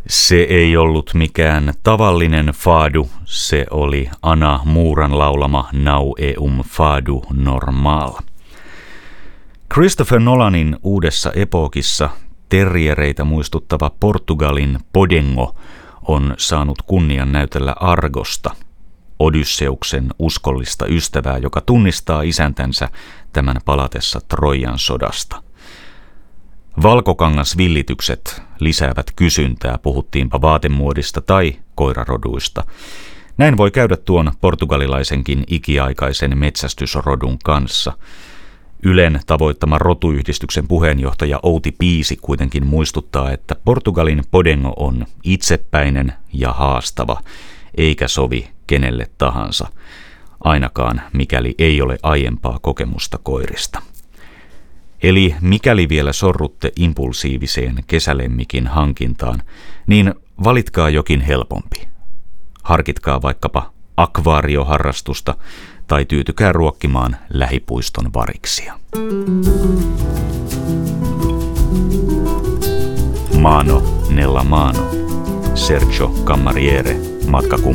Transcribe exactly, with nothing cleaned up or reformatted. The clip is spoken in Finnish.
Se ei ollut mikään tavallinen fado, se oli Ana Muuran laulama Now eum fado normal. Christopher Nolanin uudessa epokissa terriereitä muistuttava Portugalin Podengo on saanut kunnian näytellä Argosta, Odysseuksen uskollista ystävää, joka tunnistaa isäntänsä tämän palatessa Trojan sodasta. Valkokangasvillitykset lisäävät kysyntää, puhuttiinpa vaatemuodista tai koiraroduista. Näin voi käydä tuon portugalilaisenkin ikiaikaisen metsästysrodun kanssa. Ylen tavoittama rotuyhdistyksen puheenjohtaja Outi Piisi kuitenkin muistuttaa, että Portugalin Podengo on itsepäinen ja haastava, eikä sovi kenelle tahansa, ainakaan mikäli ei ole aiempaa kokemusta koirista. Eli mikäli vielä sorrutte impulsiiviseen kesälemmikin hankintaan, niin valitkaa jokin helpompi. Harkitkaa vaikkapa akvaarioharrastusta tai tyytykää ruokkimaan lähipuiston variksia. Mano nella mano. Sergio Cammariere, matkakumppanina.